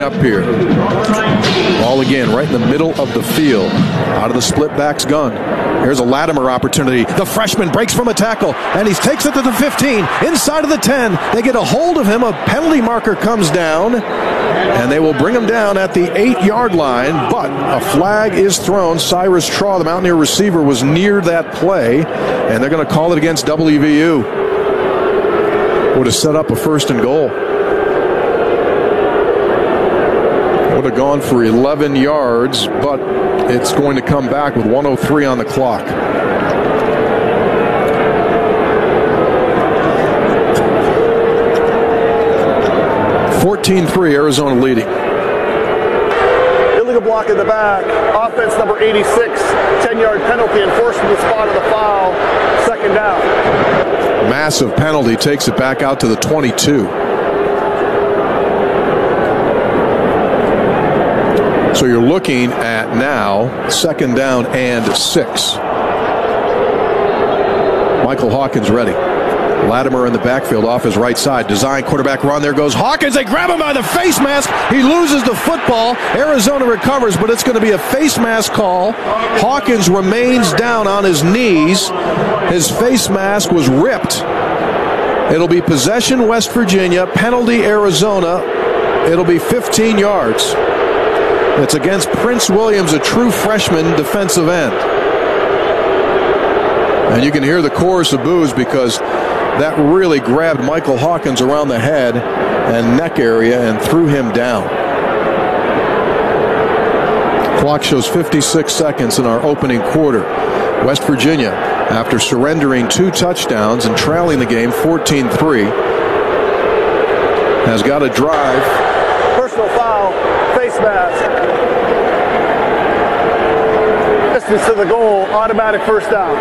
Up here. Ball again right in the middle of the field. Out of the split back's gun. Here's a Latimer opportunity. The freshman breaks from a tackle, and he takes it to the 15, inside of the 10. They get a hold of him. A penalty marker comes down, and they will bring him down at the 8-yard line, but a flag is thrown. Cyrus Traw, the Mountaineer receiver, was near that play, and they're going to call it against WVU. Would have set up a 1st and goal. Would have gone for 11 yards, but it's going to come back with 1:03 on the clock. (14-3), Arizona leading. Illegal block in the back. Offense number 86. 10-yard penalty enforced from the spot of the foul. 2nd down. Massive penalty, takes it back out to the 22. So you're looking at now 2nd down and 6. Michael Hawkins ready. Latimer in the backfield off his right side. Design quarterback run. There goes Hawkins. They grab him by the face mask. He loses the football. Arizona recovers, but it's going to be a face mask call. Hawkins remains down on his knees. His face mask was ripped. It'll be possession West Virginia, penalty Arizona. It'll be 15 yards. It's against Prince Williams, a true freshman defensive end. And you can hear the chorus of boos because that really grabbed Michael Hawkins around the head and neck area and threw him down. Clock shows 56 seconds in our opening quarter. West Virginia, after surrendering 2 touchdowns and trailing the game 14-3, has got a drive. Personal foul, face mask. Distance to the goal, automatic 1st down.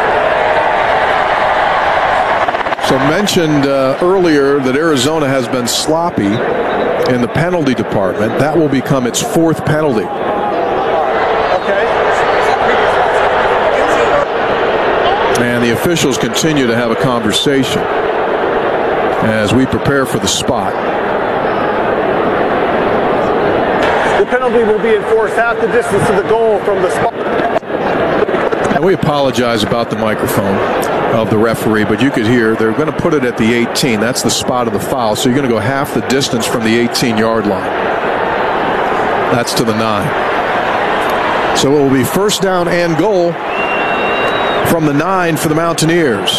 So mentioned earlier that Arizona has been sloppy in the penalty department. That will become its 4th penalty. Okay. And the officials continue to have a conversation as we prepare for the spot. The penalty will be enforced half the distance to the goal from the spot. And we apologize about the microphone of the referee, but you could hear they're going to put it at the 18. That's the spot of the foul. So you're going to go half the distance from the 18-yard line. That's to the 9. So it will be 1st down and goal from the 9 for the Mountaineers.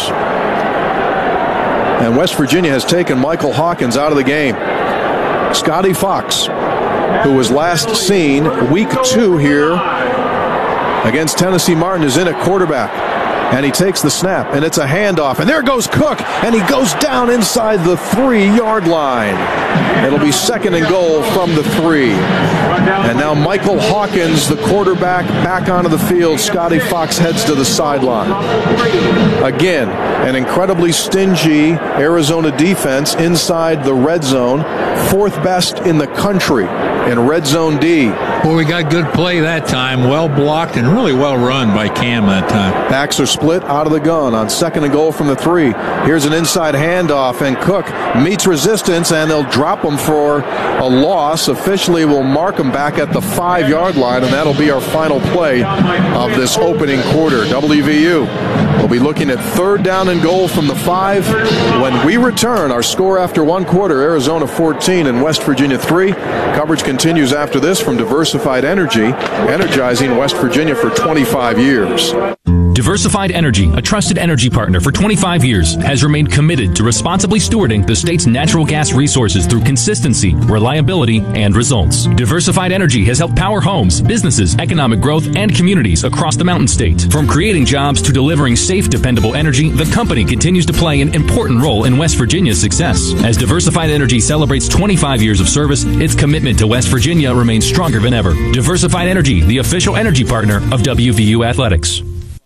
And West Virginia has taken Michael Hawkins out of the game. Scotty Fox, who was last seen week 2 here against Tennessee Martin, is in at quarterback. And he takes the snap, and it's a handoff. And there goes Cook, and he goes down inside the 3-yard line. It'll be 2nd and goal from the 3. And now Michael Hawkins, the quarterback, back onto the field. Scotty Fox heads to the sideline. Again, an incredibly stingy Arizona defense inside the red zone. 4th best in the country in red zone D. Well, we got good play that time. Well blocked and really well run by Cam that time. Backs are split out of the gun on 2nd and goal from the 3. Here's an inside handoff, and Cook meets resistance, and they'll drop him for a loss. Officially will mark him back at the 5-yard line, and that'll be our final play of this opening quarter. WVU will be looking at 3rd down and goal from the 5. When we return, our score after 1 quarter, Arizona 14 and West Virginia 3. Coverage continues after this from Diversified Energy, energizing West Virginia for 25 years. Diversified Energy, a trusted energy partner for 25 years, has remained committed to responsibly stewarding the state's natural gas resources through consistency, reliability, and results. Diversified Energy has helped power homes, businesses, economic growth, and communities across the Mountain State. From creating jobs to delivering safe, dependable energy, the company continues to play an important role in West Virginia's success. As Diversified Energy celebrates 25 years of service, its commitment to West Virginia remains stronger than ever. Diversified Energy, the official energy partner of WVU Athletics.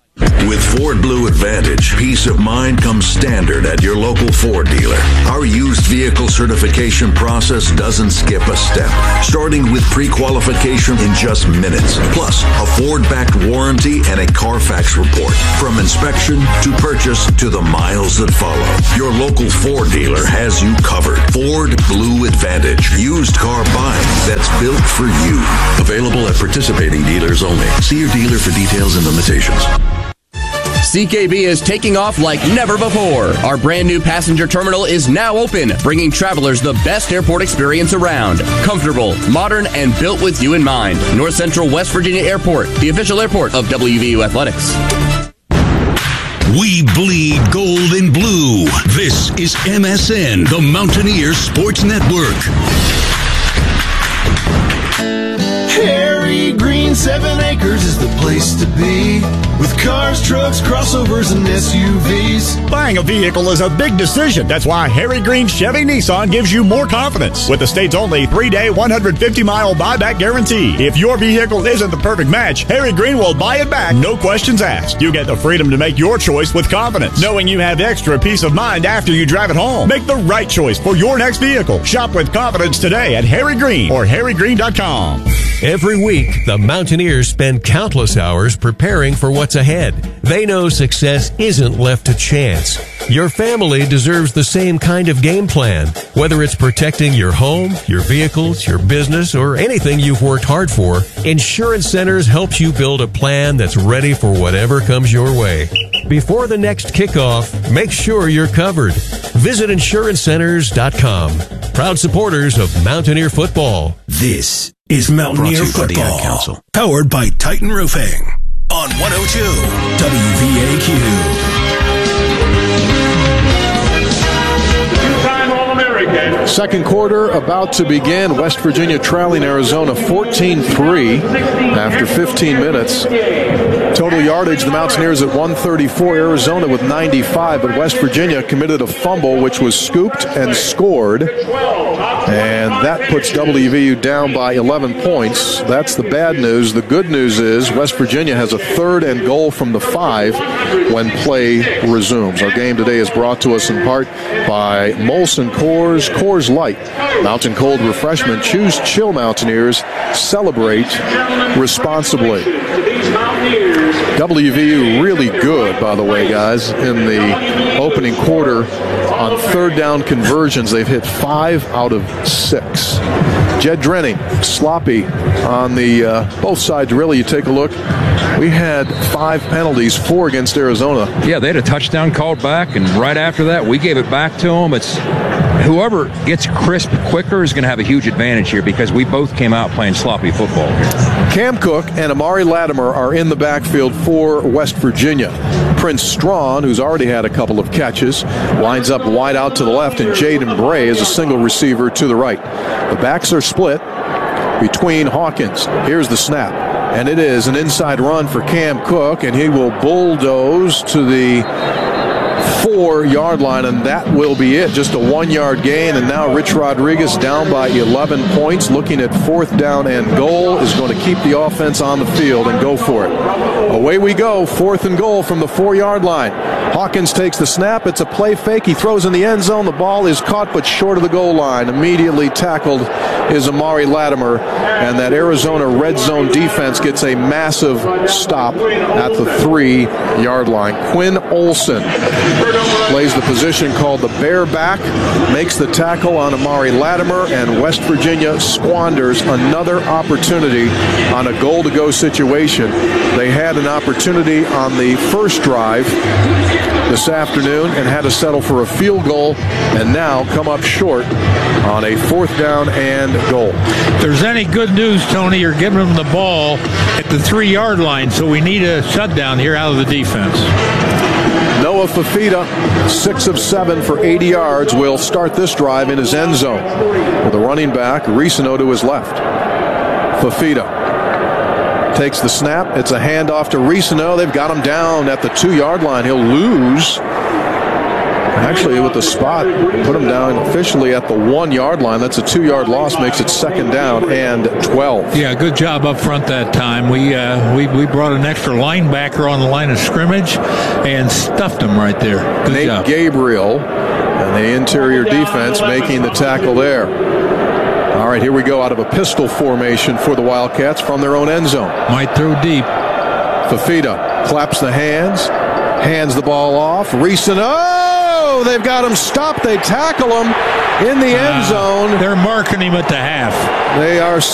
With Ford Blue Advantage, peace of mind comes standard at your local Ford dealer. Our used vehicle certification process doesn't skip a step, starting with pre-qualification in just minutes, plus a Ford-backed warranty and a Carfax report. From inspection to purchase to the miles that follow, your local Ford dealer has you covered. Ford Blue Advantage, used car buying that's built for you. Available at participating dealers only. See your dealer for details and limitations. CKB is taking off like never before. Our brand new passenger terminal is now open, bringing travelers the best airport experience around. Comfortable, modern, and built with you in mind. North Central West Virginia Airport, the official airport of WVU Athletics. We bleed gold and blue. This is MSN, the Mountaineers Sports Network. Harry Green 7 Acres is the place to be, with cars, trucks, crossovers, and SUVs. Buying a vehicle is a big decision. That's why Harry Green Chevy Nissan gives you more confidence with the state's only 3-day, 150-mile buyback guarantee. If your vehicle isn't the perfect match, Harry Green will buy it back, no questions asked. You get the freedom to make your choice with confidence, knowing you have extra peace of mind after you drive it home. Make the right choice for your next vehicle. Shop with confidence today at Harry Green or harrygreen.com. Every week, the Mountaineers spend countless hours preparing for what's ahead. They know success isn't left to chance. Your family deserves the same kind of game plan. Whether it's protecting your home, your vehicles, your business, or anything you've worked hard for, Insurance Centers helps you build a plan that's ready for whatever comes your way. Before the next kickoff, make sure you're covered. Visit insurancecenters.com. Proud supporters of Mountaineer football. This is Mountaineer Football, powered by Titan Roofing on 102 WVAQ. Second quarter about to begin. West Virginia trailing Arizona 14-3 after 15 minutes. Total yardage, the Mountaineers at 134, Arizona with 95, but West Virginia committed a fumble which was scooped and scored, and that puts WVU down by 11 points. That's the bad news. The good news is West Virginia has a 3rd and goal from the 5 when play resumes. Our game today is brought to us in part by Molson Coors Light. Mountain cold refreshment. Choose chill, Mountaineers. Celebrate responsibly. WVU really good, by the way, guys, in the opening quarter on third down conversions. They've hit 5 out of 6. Jed Drenning, sloppy on the both sides, really. You take a look. We had 5 penalties, 4 against Arizona. Yeah, they had a touchdown called back, and right after that, we gave it back to them. It's whoever gets crisp quicker is going to have a huge advantage here because we both came out playing sloppy football here. Cam Cook and Amari Latimer are in the backfield for West Virginia. Prince Strawn, who's already had a couple of catches, lines up wide out to the left, and Jaden Bray is a single receiver to the right. The backs are split between Hawkins. Here's the snap, and it is an inside run for Cam Cook, and he will bulldoze to the 4-yard line, and that will be it. Just a 1-yard gain, and now Rich Rodriguez down by 11 points, looking at 4th down and goal, is going to keep the offense on the field and go for it. Away we go, 4th and goal from the 4-yard line. Hawkins takes the snap. It's a play fake. He throws in the end zone. The ball is caught but short of the goal line. Immediately tackled is Amari Latimer, and that Arizona red zone defense gets a massive stop at the 3-yard line. Quinn Olson plays the position called the bareback, makes the tackle on Amari Latimer, and West Virginia squanders another opportunity on a goal-to-go situation. They had an opportunity on the first drive this afternoon and had to settle for a field goal, and now come up short on a 4th down and goal. If there's any good news, Tony, you're giving them the ball at the 3-yard line, so we need a shutdown here out of the defense. Noah Fafita, 6 of 7 for 80 yards, will start this drive in his end zone with a running back, Risano, to his left. Fafita takes the snap. It's a handoff to Risano. They've got him down at the 2-yard line. He'll lose Actually, with the spot, put him down officially at the 1-yard line. That's a 2-yard loss, makes it 2nd down and 12. Yeah, good job up front that time. We brought an extra linebacker on the line of scrimmage and stuffed him right there. Good Nate job. Gabriel and the interior defense making the tackle there. All right, here we go out of a pistol formation for the Wildcats from their own end zone. Might throw deep. Fafita claps the hands the ball off. Reeson, they've got him stopped. They tackle him in the end zone. They're marking him at the half. They are